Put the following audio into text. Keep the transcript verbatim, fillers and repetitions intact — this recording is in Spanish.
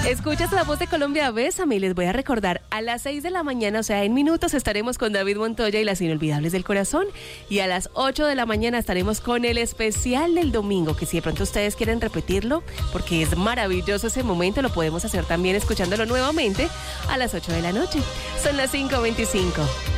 Escuchas La Voz de Colombia, bésame, y les voy a recordar, a las seis de la mañana, o sea, en minutos estaremos con David Montoya y las Inolvidables del Corazón, y a las ocho de la mañana estaremos con el especial del domingo, que si de pronto ustedes quieren repetirlo, porque es maravilloso ese momento, lo podemos hacer también escuchándolo nuevamente a las ocho de la noche. Son las cinco veinticinco.